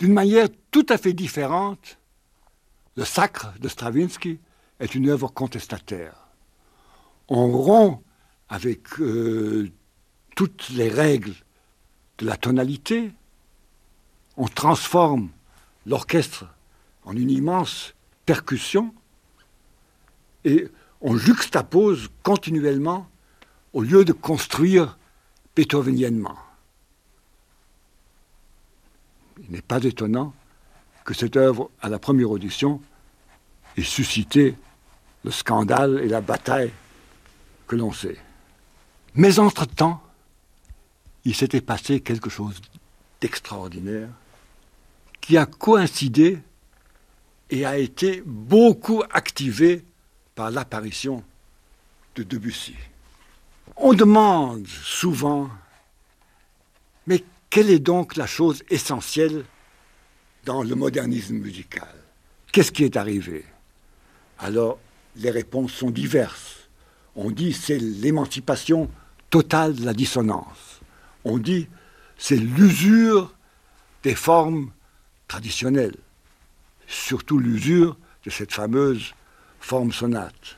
D'une manière tout à fait différente, le Sacre de Stravinsky est une œuvre contestataire. On rompt avec toutes les règles de la tonalité, on transforme l'orchestre en une immense percussion et on juxtapose continuellement au lieu de construire beethoveniennement. Il n'est pas étonnant que cette œuvre, à la première audition, ait suscité le scandale et la bataille que l'on sait. Mais entre-temps, il s'était passé quelque chose d'extraordinaire qui a coïncidé et a été beaucoup activé par l'apparition de Debussy. On demande souvent, mais quelle est donc la chose essentielle dans le modernisme musical? Qu'est-ce qui est arrivé? Alors, les réponses sont diverses. On dit c'est l'émancipation totale de la dissonance. On dit c'est l'usure des formes traditionnelles, surtout l'usure de cette fameuse forme sonate.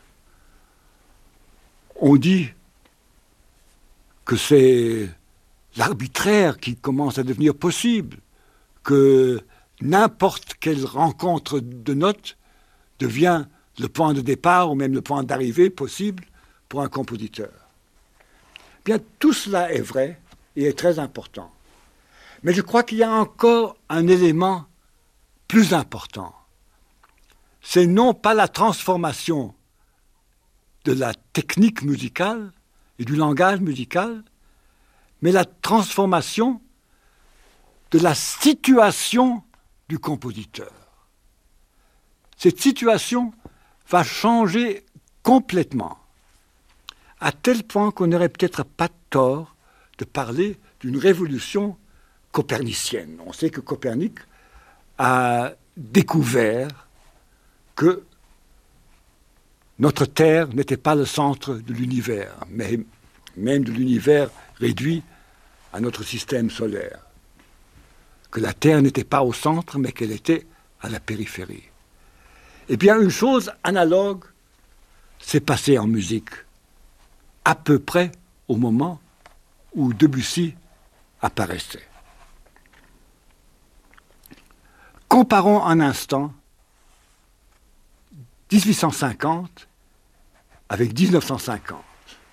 On dit que c'est l'arbitraire qui commence à devenir possible, que n'importe quelle rencontre de notes devient le point de départ ou même le point d'arrivée possible pour un compositeur. Bien, tout cela est vrai et est très important. Mais je crois qu'il y a encore un élément plus important. C'est non pas la transformation de la technique musicale et du langage musical, mais la transformation de la situation du compositeur. Cette situation va changer complètement, à tel point qu'on n'aurait peut-être pas tort de parler d'une révolution copernicienne. On sait que Copernic a découvert que notre Terre n'était pas le centre de l'univers, mais même de l'univers réduit à notre système solaire. Que la Terre n'était pas au centre, mais qu'elle était à la périphérie. Eh bien, une chose analogue s'est passée en musique, à peu près au moment où Debussy apparaissait. Comparons un instant 1850 avec 1950.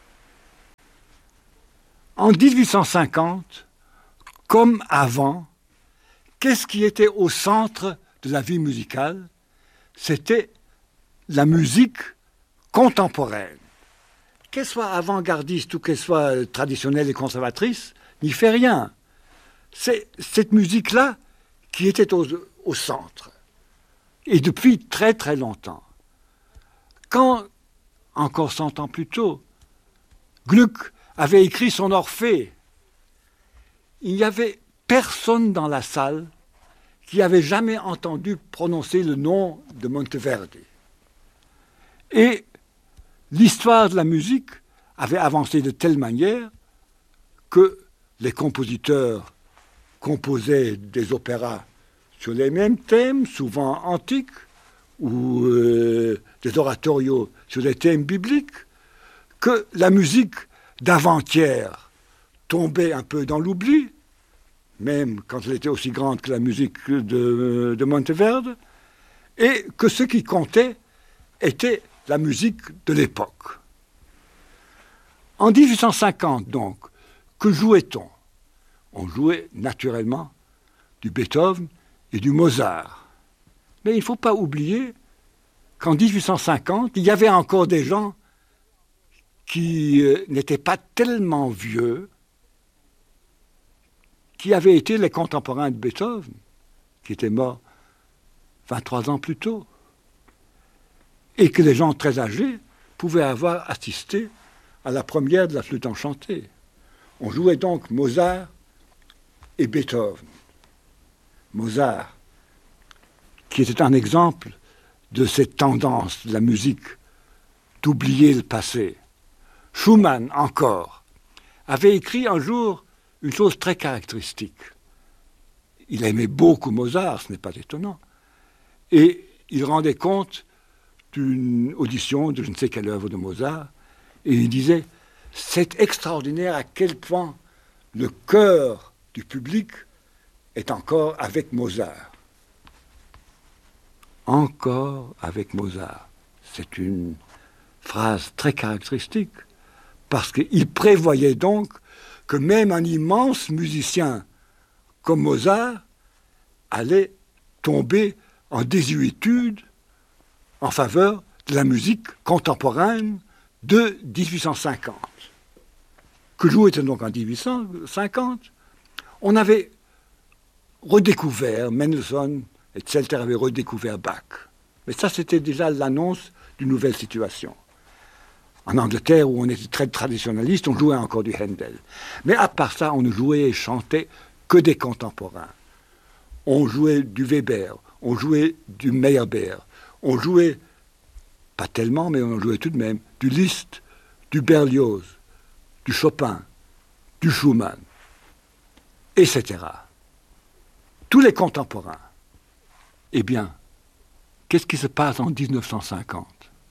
En 1850, comme avant, qu'est-ce qui était au centre de la vie musicale? C'était la musique contemporaine. Qu'elle soit avant-gardiste ou qu'elle soit traditionnelle et conservatrice, n'y fait rien. C'est cette musique-là qui était au centre. Et depuis très très longtemps. Quand, encore 100 ans plus tôt, Gluck avait écrit son Orphée, il n'y avait personne dans la salle qui avait jamais entendu prononcer le nom de Monteverdi. Et l'histoire de la musique avait avancé de telle manière que les compositeurs composaient des opéras sur les mêmes thèmes, souvent antiques, ou des oratorios sur des thèmes bibliques, que la musique d'avant-hier tombait un peu dans l'oubli, même quand elle était aussi grande que la musique de Monteverdi, et que ce qui comptait était la musique de l'époque. En 1850, donc, que jouait-on? On jouait naturellement du Beethoven et du Mozart. Mais il ne faut pas oublier qu'en 1850, il y avait encore des gens qui n'étaient pas tellement vieux, qui avaient été les contemporains de Beethoven, qui était mort 23 ans plus tôt, et que les gens très âgés pouvaient avoir assisté à la première de la flûte enchantée. On jouait donc Mozart et Beethoven. Mozart, qui était un exemple de cette tendance de la musique d'oublier le passé. Schumann, encore, avait écrit un jour une chose très caractéristique. il aimait beaucoup Mozart, ce n'est pas étonnant. Et il rendait compte d'une audition de je ne sais quelle œuvre de Mozart, et il disait « C'est extraordinaire à quel point le cœur du public est encore avec Mozart. » Encore avec Mozart. C'est une phrase très caractéristique, parce qu'il prévoyait donc que même un immense musicien comme Mozart allait tomber en désuétude en faveur de la musique contemporaine de 1850. Clou était donc en 1850. On avait redécouvert, Mendelssohn et Zelter avaient redécouvert Bach. Mais ça, c'était déjà l'annonce d'une nouvelle situation. En Angleterre, où on était très traditionnaliste, on jouait encore du Handel. Mais à part ça, on ne jouait et chantait que des contemporains. On jouait du Weber, on jouait du Meyerbeer, on jouait, pas tellement, mais on jouait tout de même, du Liszt, du Berlioz, du Chopin, du Schumann, etc. Tous les contemporains. Eh bien, qu'est-ce qui se passe en 1950 ?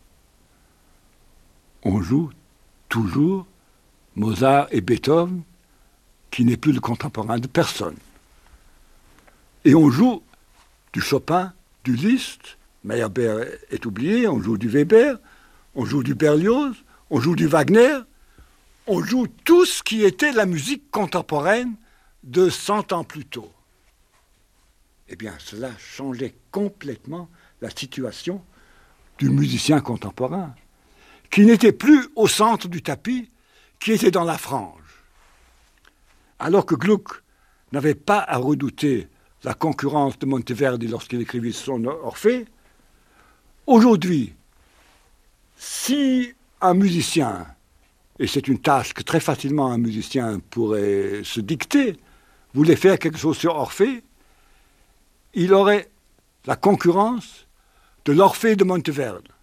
On joue toujours Mozart et Beethoven, qui n'est plus le contemporain de personne. Et on joue du Chopin, du Liszt, Meyerbeer est oublié, on joue du Weber, on joue du Berlioz, on joue du Wagner, on joue tout ce qui était la musique contemporaine de 100 ans plus tôt. Eh bien, cela changeait complètement la situation du musicien contemporain, qui n'était plus au centre du tapis, qui était dans la frange. Alors que Gluck n'avait pas à redouter la concurrence de Monteverdi lorsqu'il écrivit son Orphée, aujourd'hui, si un musicien, et c'est une tâche que très facilement un musicien pourrait se dicter, voulait faire quelque chose sur Orphée, il aurait la concurrence de l'Orphée de Monteverdi.